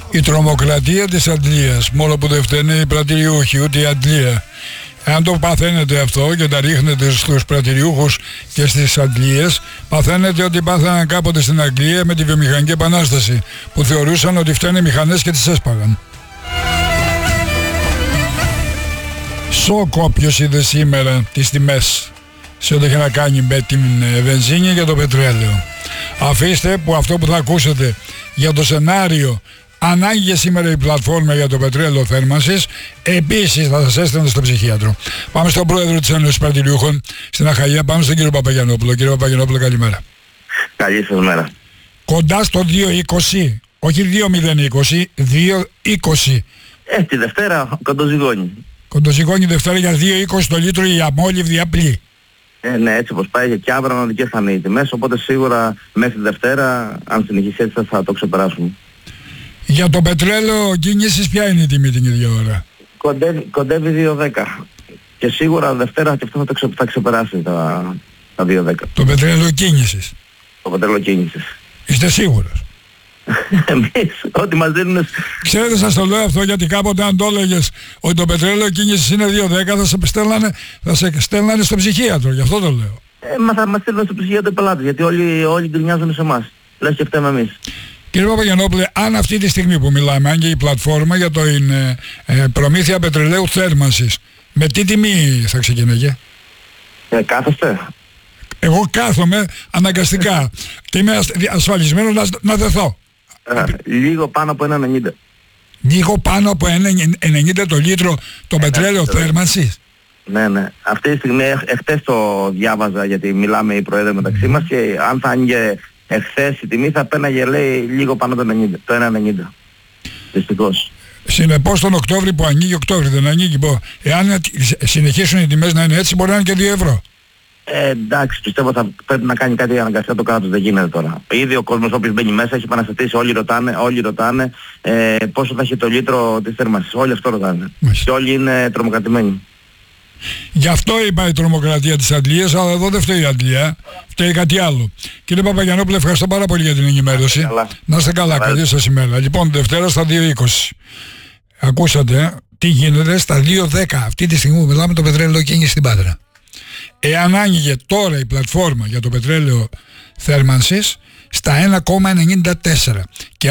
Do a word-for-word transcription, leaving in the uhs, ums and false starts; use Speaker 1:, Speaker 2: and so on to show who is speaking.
Speaker 1: Η τρομοκρατία της Αντλίας, μόνο που δεν φταίνε οι πρατηριούχοι, ούτε η Αντλία. Αν το παθαίνετε αυτό και τα ρίχνετε στους πρατηριούχους και στις Αντλίες, παθαίνετε ότι πάθαιναν κάποτε στην Αγγλία με τη βιομηχανική επανάσταση, που θεωρούσαν ότι φταίνε μηχανές και τις έσπαγαν. Σοκ όποιος είδε σήμερα τις τιμές σε ό,τι έχει να κάνει με την βενζίνη και το πετρέλαιο. Αφήστε που αυτό που θα ακούσετε για το σενάριο ανάγκη σήμερα η πλατφόρμα για το πετρέλαιο θέρμανσης, επίσης θα σας έστελνε στο ψυχίατρο. Πάμε στον πρόεδρο της Ένωσης Πρατηριούχων στην Αχαΐα, πάμε στον κύριο Παπαγιαννόπουλο. Κύριε Παπαγιαννόπουλο, καλημέρα.
Speaker 2: Καλή σας μέρα.
Speaker 1: Κοντά στο δύο είκοσι, όχι δύο μηδέν είκοσι, δύο είκοσι.
Speaker 2: Ε, τη Δευτέρα κοντοζυγώνει.
Speaker 1: Κοντοζυγώνει Δευτέρα για δύο είκοσι το λίτρο η αμόλυβδη απλή.
Speaker 2: Ε, ναι, έτσι όπως πάει και αύριο αναδικές θα είναι οι τιμές, οπότε σίγουρα μέχρι τη Δευτέρα, αν συνεχίσει έτσι, θα το ξεπεράσουμε. Για
Speaker 1: το πετρέλαιο κίνησης ποια είναι η τιμή την ίδια ώρα?
Speaker 2: Κοντεύει, κοντεύει δύο δέκα. Και σίγουρα Δευτέρα και αυτό θα, το ξε, θα ξεπεράσει τα, τα δύο δέκα.
Speaker 1: Το πετρέλαιο κίνησης.
Speaker 2: Το πετρέλαιο κίνησης.
Speaker 1: Είστε σίγουρος?
Speaker 2: Εμείς, ό,τι μας δίνουν...
Speaker 1: Ξέρετε, σας το λέω αυτό γιατί κάποτε αν το έλεγες ότι το πετρέλαιο κίνησης είναι δύο δέκα θα σε στέλνανε, θα σε στέλνανε στο ψυχίατρο, γι' αυτό το λέω.
Speaker 2: Ε, μα θα μας στέλνουν στο ψυχίατρο οι πελάτες, γιατί όλοι, όλοι γκρινιάζουν σε εμάς. Λες και φταίμε εμείς.
Speaker 1: Κύριε Παπαγιαννόπουλε, αν αυτή τη στιγμή που μιλάμε, αν και η πλατφόρμα για το ε, ε, προμήθεια πετρελαίου θέρμανσης, με τι τιμή θα ξεκινήσει?
Speaker 2: Ε, κάθεστε.
Speaker 1: Εγώ κάθομαι αναγκαστικά και είμαι ασφαλισμένος να, να δεθώ.
Speaker 2: Ε, λίγο πάνω από ένα ενενήντα.
Speaker 1: Λίγο πάνω από ένα ενενήντα το λίτρο το ε, πετρέλαιο ναι, θέρμανσης.
Speaker 2: Ναι, ναι. Αυτή τη στιγμή, εχθές το διάβαζα γιατί μιλάμε οι προέδροι μεταξύ μας και αν θα άνοιγε εχθές η τιμή θα πέναγε λέει λίγο πάνω το ενενήντα, το ένα ενενήντα. Δυστυχώς.
Speaker 1: Συνεπώς τον Οκτώβρη που ανοίγει, Οκτώβρη δεν ανοίγει, πω, εάν συνεχίσουν οι τιμές να είναι έτσι μπορεί να είναι και δύο ευρώ.
Speaker 2: Ε, εντάξει, πιστεύω θα πρέπει να κάνει κάτι αναγκαστικά το κράτος, δεν γίνεται τώρα. Ήδη ο κόσμος όποιος μπαίνει μέσα έχει επαναστατήσει, όλοι ρωτάνε, όλοι ρωτάνε ε, πόσο θα έχει το λίτρο της θέρμανσης, όλοι αυτό ρωτάνε. Μάλιστα. Και όλοι είναι τρομοκρατημένοι.
Speaker 1: Γι' αυτό είπα η τρομοκρατία της Αντλίας, αλλά εδώ δεν φταίει η Αντλία, φταίει κάτι άλλο. Κύριε Παπαγιαννόπουλε, ευχαριστώ πάρα πολύ για την ενημέρωση.
Speaker 2: Καλά.
Speaker 1: Να είστε καλά, καλή σας ημέρα. Λοιπόν, Δευτέρα στα δύο είκοσι. Ακούσατε τι γίνεται στα δύο δέκα αυτή τη στιγμή που μιλάμε το πετρέλαιο κίνηση στην Πάτρα. Εάν άνοιγε τώρα η πλατφόρμα για το πετρέλαιο θέρμανσης στα ένα κόμμα ενενήντα τέσσερα και